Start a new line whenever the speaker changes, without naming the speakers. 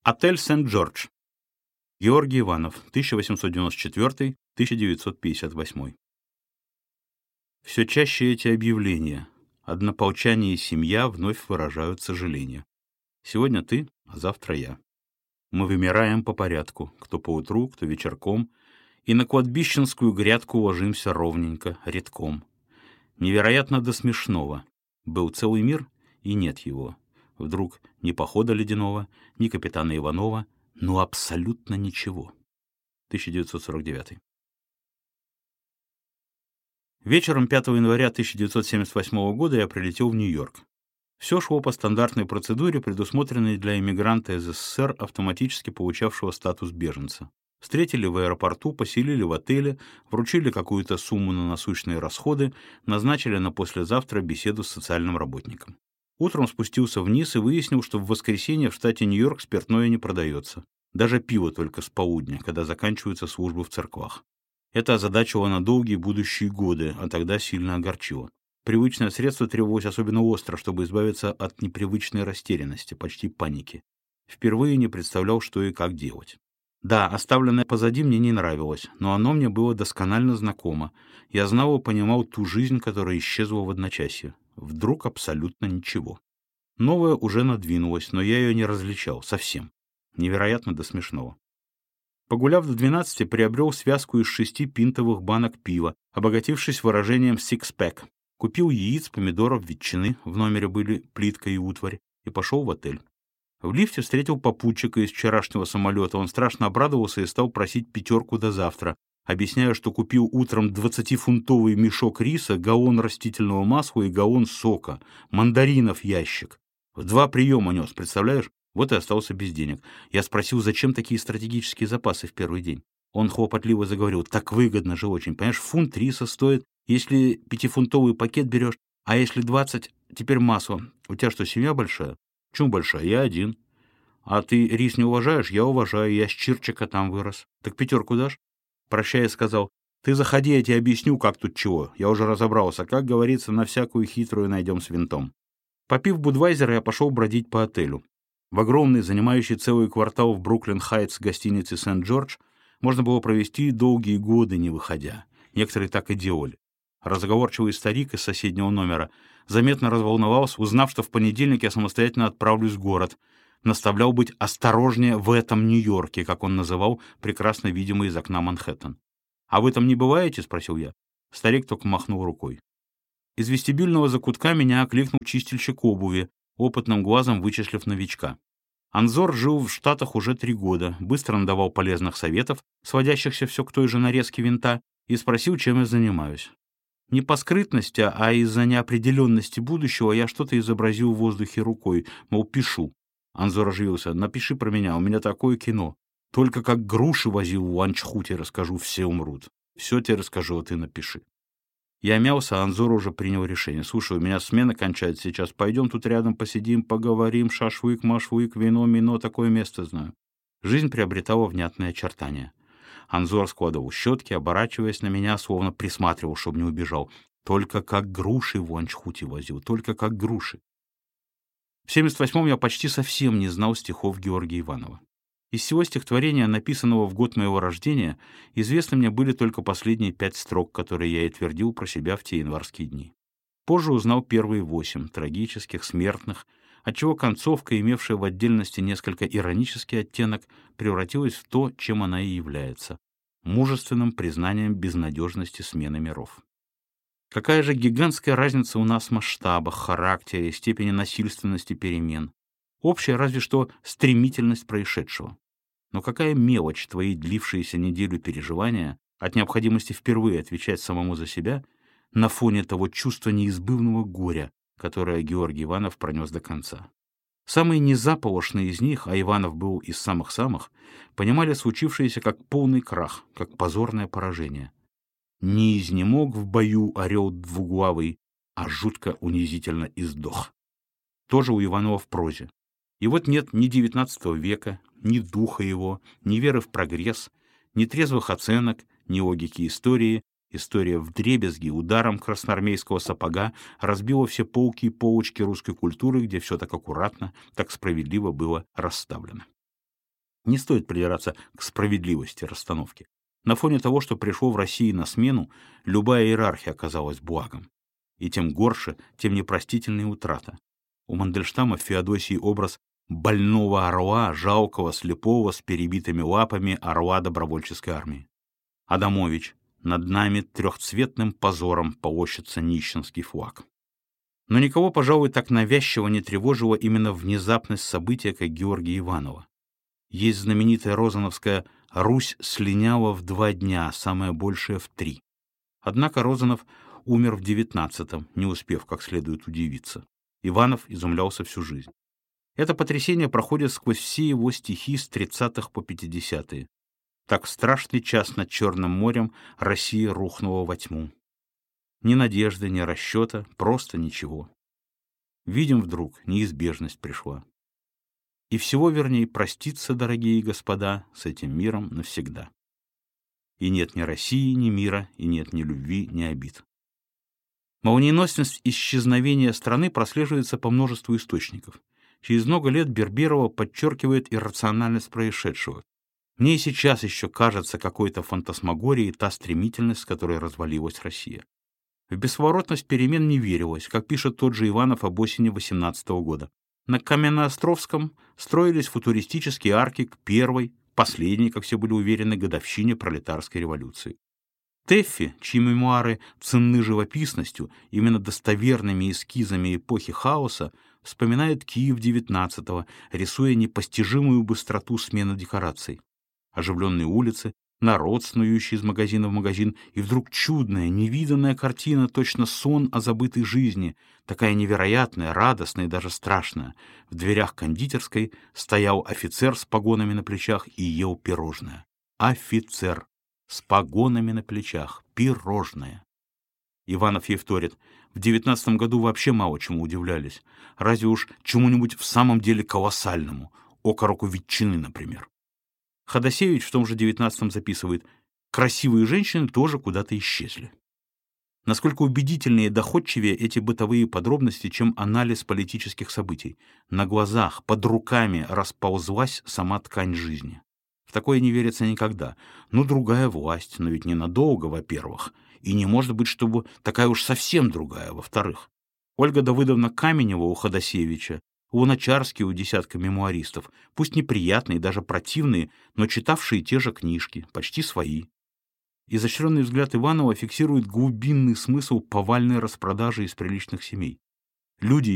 Отель Сент-Джордж. Георгий Иванов, 1894-1958. Все чаще эти объявления. Однополчане и семья вновь выражают сожаление. Сегодня ты, а завтра я. Мы вымираем по порядку, кто поутру, кто вечерком, и на кладбищенскую грядку ложимся ровненько, редком. Невероятно до смешного. Был целый мир, и нет его. Вдруг ни похода ледяного, ни капитана Иванова, но абсолютно ничего. 1949. Вечером 5 января 1978 года я прилетел в Нью-Йорк. Все шло по стандартной процедуре, предусмотренной для иммигранта из СССР, автоматически получавшего статус беженца. Встретили в аэропорту, поселили в отеле, вручили какую-то сумму на насущные расходы, назначили на послезавтра беседу с социальным работником. Утром спустился вниз и выяснил, что в воскресенье в штате Нью-Йорк спиртное не продается. Даже пиво только с полудня, когда заканчиваются службы в церквах. Это озадачило на долгие будущие годы, а тогда сильно огорчило. Привычное средство требовалось особенно остро, чтобы избавиться от непривычной растерянности, почти паники. Впервые не представлял, что и как делать. Да, оставленное позади мне не нравилось, но оно мне было досконально знакомо. Я знал и понимал ту жизнь, которая исчезла в одночасье. Вдруг абсолютно ничего. Новое уже надвинулось, но я ее не различал совсем. Невероятно до смешного. Погуляв до 12, приобрел связку из 6 пинтовых банок пива, обогатившись выражением «six-pack». Купил яиц, помидоров, ветчины, в номере были плитка и утварь, и пошел в отель. В лифте встретил попутчика из вчерашнего самолета. Он страшно обрадовался и стал просить 5 до завтра, объясняя, что купил утром 20-фунтовый мешок риса, галлон растительного масла и галлон сока, мандаринов ящик. В 2 приема нес, представляешь? Вот и остался без денег. Я спросил, зачем такие стратегические запасы в первый день. Он хлопотливо заговорил, так выгодно же очень. Понимаешь, фунт риса стоит, если 5-фунтовый пакет берешь, а если 20, теперь масло. У тебя что, семья большая? Почему большая? Я один. А ты рис не уважаешь? Я уважаю. Я с Чирчика там вырос. Так 5 дашь? Прощая, сказал, ты заходи, я тебе объясню, как тут чего. Я уже разобрался. Как говорится, на всякую хитрую найдем с винтом. Попив Будвайзера, я пошел бродить по отелю. В огромной, занимающей целый квартал в Бруклин-Хайтс гостинице Сент-Джордж можно было провести долгие годы, не выходя. Некоторые так и делали. Разговорчивый старик из соседнего номера заметно разволновался, узнав, что в понедельник я самостоятельно отправлюсь в город. Наставлял быть осторожнее в этом Нью-Йорке, как он называл, прекрасно видимый из окна Манхэттен. «А вы там не бываете?» — спросил я. Старик только махнул рукой. Из вестибюльного закутка меня окликнул чистильщик обуви, опытным глазом вычислив новичка. Анзор жил в Штатах уже 3 года, быстро надавал полезных советов, сводящихся все к той же нарезке винта, и спросил, чем я занимаюсь. Не по скрытности, а из-за неопределенности будущего я что-то изобразил в воздухе рукой, мол, пишу. Анзор оживился. Напиши про меня, у меня такое кино. Только как груши возил в ланчхуте, расскажу, все умрут. Все тебе расскажу, а ты напиши. Я мялся, а Анзор уже принял решение. Слушай, у меня смена кончается сейчас. Пойдем тут рядом посидим, поговорим, шашлык, машлык, вино, мино, такое место знаю. Жизнь приобретала внятные очертания. Анзор складывал щетки, оборачиваясь на меня, словно присматривал, чтобы не убежал. Только как груши в ланчхуте возил, только как груши. В 78-м я почти совсем не знал стихов Георгия Иванова. Из всего стихотворения, написанного в год моего рождения, известны мне были только последние 5 строк, которые я и твердил про себя в те январские дни. Позже узнал первые 8, трагических, смертных, отчего концовка, имевшая в отдельности несколько иронический оттенок, превратилась в то, чем она и является — мужественным признанием безнадежности смены миров. Какая же гигантская разница у нас в масштабах, характере, степени насильственности перемен. Общая разве что стремительность происшедшего. Но какая мелочь твои длившиеся неделю переживания от необходимости впервые отвечать самому за себя на фоне того чувства неизбывного горя, которое Георгий Иванов пронес до конца. Самые незаполошные из них, а Иванов был из самых-самых, понимали случившееся как полный крах, как позорное поражение. Не изнемог в бою орел двуглавый, а жутко унизительно издох. Тоже у Иванова в прозе. И вот нет ни XIX века, ни духа его, ни веры в прогресс, ни трезвых оценок, ни логики истории. История вдребезги ударом красноармейского сапога разбила все полки и полочки русской культуры, где все так аккуратно, так справедливо было расставлено. Не стоит придираться к справедливости расстановки. На фоне того, что пришло в России на смену, любая иерархия оказалась благом. И тем горше, тем непростительнее утрата. У Мандельштама в Феодосии образ больного орла, жалкого, слепого, с перебитыми лапами орла добровольческой армии. Адамович: над нами трехцветным позором полощется нищенский флаг. Но никого, пожалуй, так навязчиво не тревожила именно внезапность события, как Георгия Иванова. Есть знаменитая розановская «Русь слиняла в 2 дня, самое большее в 3». Однако Розанов умер в 19-м, не успев как следует удивиться. Иванов изумлялся всю жизнь. Это потрясение проходит сквозь все его стихи с 30-х по 50-е. Так в страшный час над Черным морем Россия рухнула во тьму. Ни надежды, ни расчета, просто ничего. Видим вдруг, неизбежность пришла. И всего вернее проститься, дорогие господа, с этим миром навсегда. И нет ни России, ни мира, и нет ни любви, ни обид. Молниеносность исчезновения страны прослеживается по множеству источников. Через много лет Берберова подчеркивает иррациональность происшедшего. Мне и сейчас еще кажется какой-то фантасмагорией та стремительность, с которой развалилась Россия. В бесповоротность перемен не верилось, как пишет тот же Иванов об осени 18-го года. На Каменноостровском строились футуристические арки к первой, последней, как все были уверены, годовщине пролетарской революции. Тэффи, чьи мемуары ценны живописностью, именно достоверными эскизами эпохи хаоса, вспоминает Киев XIX, рисуя непостижимую быстроту смены декораций. Оживленные улицы, народ, снующий из магазина в магазин, и вдруг чудная, невиданная картина, точно сон о забытой жизни, такая невероятная, радостная и даже страшная. В дверях кондитерской стоял офицер с погонами на плечах и ел пирожное. Офицер с погонами на плечах, пирожное. Иванов ей вторит: в 19-м году вообще мало чему удивлялись. Разве уж чему-нибудь в самом деле колоссальному, окороку ветчины, например. Ходосевич в том же 19-м записывает: красивые женщины тоже куда-то исчезли. Насколько убедительнее и доходчивее эти бытовые подробности, чем анализ политических событий. На глазах, под руками расползлась сама ткань жизни. В такое не верится никогда. Ну, другая власть, но ведь ненадолго, во-первых. И не может быть, чтобы такая уж совсем другая, во-вторых. Ольга Давыдовна Каменева у Ходосевича, Луначарский у десятка мемуаристов, пусть неприятные, даже противные, но читавшие те же книжки, почти свои. Изощренный взгляд Иванова фиксирует глубинный смысл повальной распродажи из приличных семей. Люди,